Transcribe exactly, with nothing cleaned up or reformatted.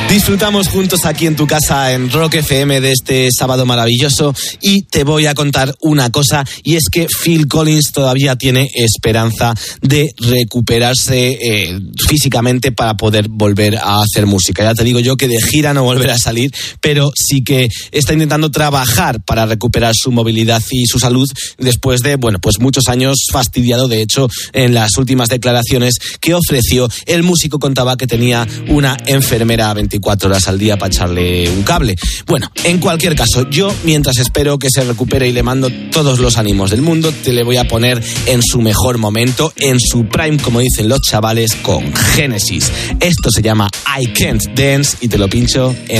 Disfrutamos juntos aquí en tu casa en Rock F M de este sábado maravilloso y te voy a contar una cosa, y es que Phil Collins todavía tiene esperanza de recuperarse eh, físicamente para poder volver a hacer música. Ya te digo yo que de gira no volverá a salir, pero sí que está intentando trabajar para recuperar su movilidad y su salud después de, bueno, pues muchos años fastidiado. De hecho, en las últimas declaraciones que ofreció, el músico contaba que tenía una enfermera veinticuatro horas al día para echarle un cable. Bueno, en cualquier caso, yo mientras espero que se recupere y le mando todos los ánimos del mundo, te le voy a poner en su mejor momento, en su prime, como dicen los chavales, con Genesis. Esto se llama I Can't Dance y te lo pincho en